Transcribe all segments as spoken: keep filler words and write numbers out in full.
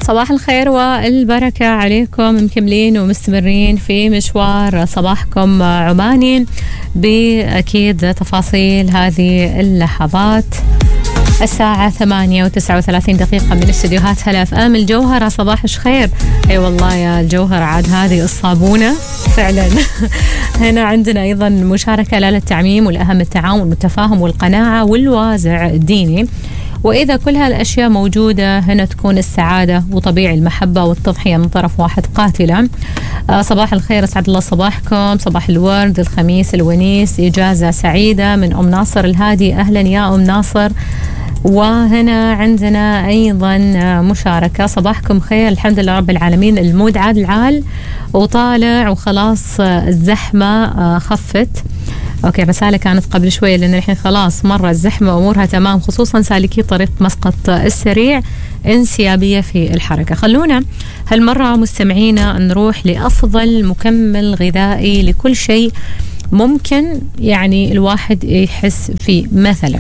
صباح الخير والبركة عليكم، مكملين ومستمرين في مشوار صباحكم عماني بأكيد تفاصيل هذه اللحظات. الساعة ثمانية وتسعة وثلاثين دقيقة من استديوهات هلا اف ام الجوهرة. صباح الخير. اي والله يا الجوهرة، عاد هذه الصابونة فعلا. هنا عندنا أيضا مشاركة لا للتعميم، والأهم التعاون والتفاهم والقناعة والوازع الديني. وإذا كل هالأشياء موجودة هنا تكون السعادة وطبيعي المحبة والتضحية من طرف واحد قاتلة. آه صباح الخير، أسعد الله صباحكم، صباح الورد، الخميس الونيس، إجازة سعيدة من أم ناصر الهادي. أهلا يا أم ناصر. وهنا عندنا أيضا مشاركة، صباحكم خير، الحمد لله رب العالمين، المود عاد العال وطالع وخلاص الزحمة خفت. أوكي، رسالة كانت قبل شوية لأن الحين خلاص مرة الزحمة أمورها تمام، خصوصا سالكي طريق مسقط السريع انسيابية في الحركة. خلونا هالمرة مستمعينا نروح لأفضل مكمل غذائي لكل شيء ممكن يعني الواحد يحس فيه. مثلا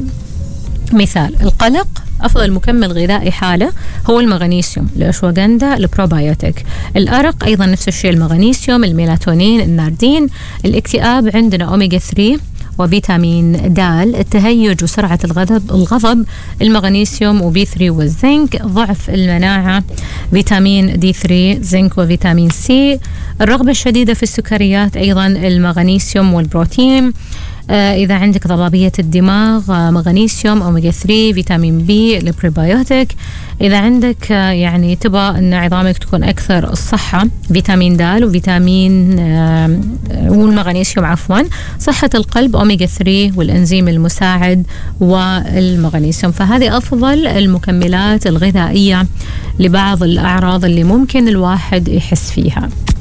مثال القلق، أفضل مكمل غذائي حاله هو المغنيسيوم، الأشواغندا، البروبايوتيك. الأرق أيضا نفس الشيء، المغنيسيوم، الميلاتونين، الناردين. الاكتئاب عندنا أوميجا ثلاثة وفيتامين د. التهيج وسرعة الغضب الغضب المغنيسيوم وبي ثلاثة والزنك. ضعف المناعة فيتامين دي ثلاثة، زنك وفيتامين سي. الرغبة الشديدة في السكريات أيضا المغنيسيوم والبروتين. آه إذا عندك ضبابية الدماغ، آه مغنيسيوم، أوميجا ثلاثة، فيتامين بي، البريبايوتيك. إذا عندك آه يعني تبغى أن عظامك تكون أكثر الصحة، فيتامين د وفيتامين آه والمغنيسيوم عفوا. صحة القلب، أوميجا ثلاثة والأنزيم المساعد والمغنيسيوم. فهذه أفضل المكملات الغذائية لبعض الأعراض اللي ممكن الواحد يحس فيها.